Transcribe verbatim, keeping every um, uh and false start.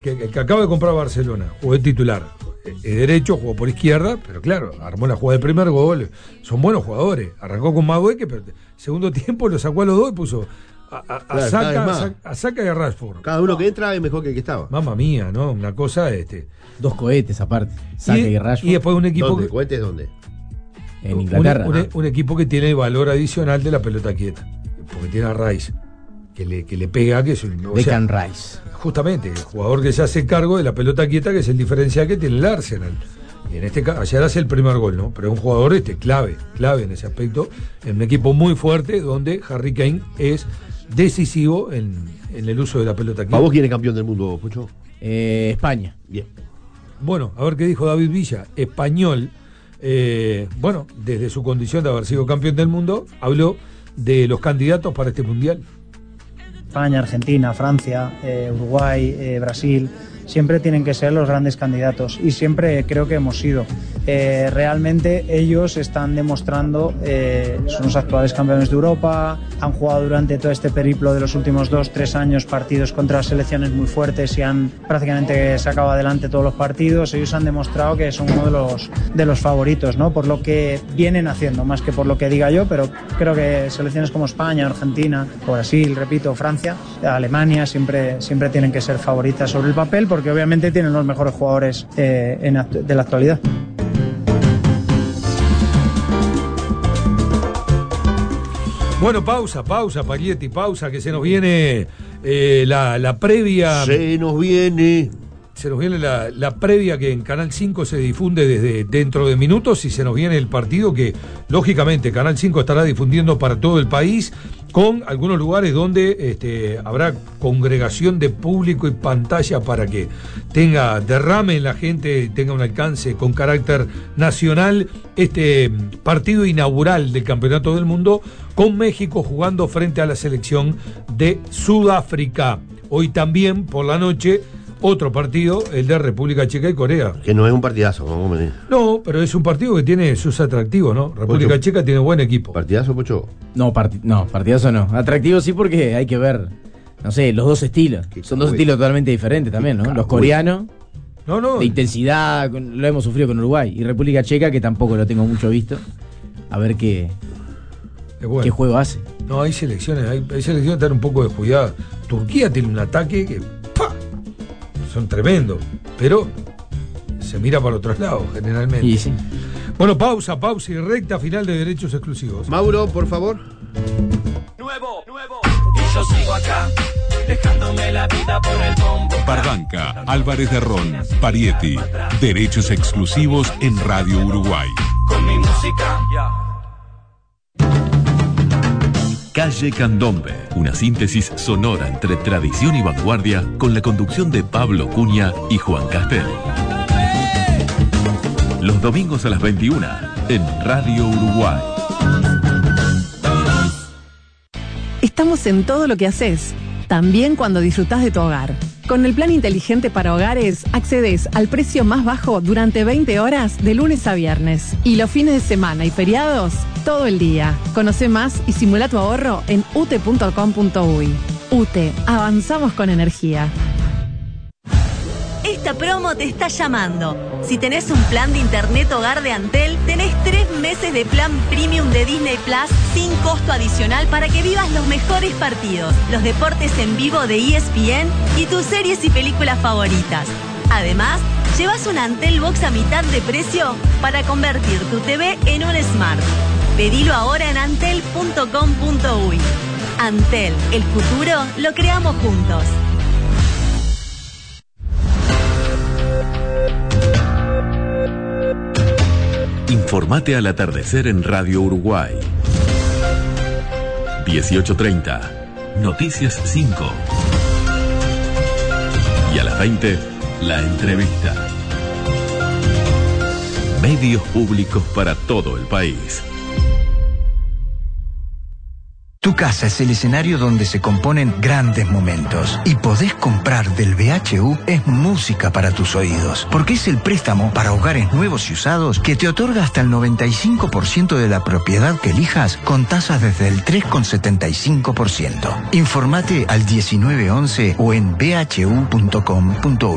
Que, que, que acaba de comprar Barcelona, jugó de titular, es derecho, jugó por izquierda, pero claro, armó la jugada del primer gol, son buenos jugadores, arrancó con Madueque, pero segundo tiempo lo sacó a los dos y puso a, a, a, claro, Saka, a, Saka, a Saka y a Rashford. Cada uno que entra es mejor que el que estaba. Mamma mía, ¿no? Una cosa, este... Dos cohetes aparte, Saka y, y Rashford. Y después un equipo... ¿Dónde? Que, ¿Cohetes dónde? En Inglaterra. Un, un, un equipo que tiene valor adicional de la pelota quieta, porque tiene a Rice, que le, que le pega, que es un... Declan Rice. Justamente, el jugador que se hace cargo de la pelota quieta, que es el diferencial que tiene el Arsenal. Y en este caso, ayer hace el primer gol, ¿no? Pero es un jugador este, clave, clave en ese aspecto, en un equipo muy fuerte donde Harry Kane es decisivo en, en el uso de la pelota quieta. ¿A vos quién es campeón del mundo, Pucho? Eh, España. Bien. Bueno, a ver qué dijo David Villa, español. Eh, bueno, desde su condición de haber sido campeón del mundo, habló de los candidatos para este mundial. España, Argentina, Francia, eh, Uruguay, eh, Brasil, siempre tienen que ser los grandes candidatos y siempre creo que hemos sido. Eh, realmente ellos están demostrando, eh, son los actuales campeones de Europa, han jugado durante todo este periplo de los últimos dos, tres años partidos contra selecciones muy fuertes y han prácticamente sacado adelante todos los partidos. Ellos han demostrado que son uno de los, de los favoritos, ¿no? Por lo que vienen haciendo, más que por lo que diga yo, pero creo que selecciones como España, Argentina, Brasil, repito, Francia, Alemania siempre, siempre tienen que ser favoritas sobre el papel porque obviamente tienen los mejores jugadores eh, en, de la actualidad. Bueno, pausa, pausa, Parietti, pausa, que se nos viene eh, la, la previa. Se nos viene. Se nos viene la, la previa que en Canal cinco se difunde desde dentro de minutos y se nos viene el partido que, lógicamente, Canal cinco estará difundiendo para todo el país con algunos lugares donde este, habrá congregación de público y pantalla para que tenga derrame en la gente, tenga un alcance con carácter nacional este partido inaugural del Campeonato del Mundo con México jugando frente a la selección de Sudáfrica. Hoy también por la noche otro partido, el de República Checa y Corea. Que no es un partidazo, vamos a venir. No, pero es un partido que tiene sus atractivos, ¿no? República Pocho. Checa tiene buen equipo. ¿Partidazo, Pocho? No, part no, partidazo no. Atractivo sí porque hay que ver, no sé, los dos estilos. Qué Son dos cabuy. estilos totalmente diferentes también, ¿no? Los coreanos, No, no. de intensidad, lo hemos sufrido con Uruguay. Y República Checa, que tampoco lo tengo mucho visto. A ver qué, es bueno. qué juego hace. No, hay selecciones, hay, hay selecciones que están un poco descuidadas. Turquía tiene un ataque que ¡pah! Son tremendos, pero se mira para otros lados generalmente. Y sí. Bueno, pausa, pausa y recta final de derechos exclusivos. Mauro, por favor. Nuevo, nuevo, y yo sigo acá, dejándome la vida por el bombo. Barranca, Álvarez de Ron, Parietti, derechos exclusivos en Radio Uruguay. Con mi música, Calle Candombe, una síntesis sonora entre tradición y vanguardia con la conducción de Pablo Cunha y Juan Castel. Los domingos a las veintiuna en Radio Uruguay. Estamos en todo lo que haces, también cuando disfrutás de tu hogar. Con el plan inteligente para hogares, accedes al precio más bajo durante veinte horas de lunes a viernes. Y los fines de semana y feriados, todo el día. Conoce más y simula tu ahorro en u t punto com punto u y. UTE, avanzamos con energía. Esta promo te está llamando. Si tenés un plan de internet hogar de Antel, tenés tres meses de plan premium de Disney Plus sin costo adicional para que vivas los mejores partidos, los deportes en vivo de E S P N y tus series y películas favoritas. Además, llevas un Antel Box a mitad de precio para convertir tu T V en un Smart. Pedilo ahora en antel punto com punto u y. Antel, el futuro lo creamos juntos. Informate al atardecer en Radio Uruguay. dieciocho treinta, Noticias cinco. Y a las veinte, la entrevista. Medios públicos para todo el país. Tu casa es el escenario donde se componen grandes momentos. Y podés comprar del B H U es música para tus oídos. Porque es el préstamo para hogares nuevos y usados que te otorga hasta el noventa y cinco por ciento de la propiedad que elijas con tasas desde el tres coma setenta y cinco por ciento. Informate al diecinueve once o en b h u punto com punto u y.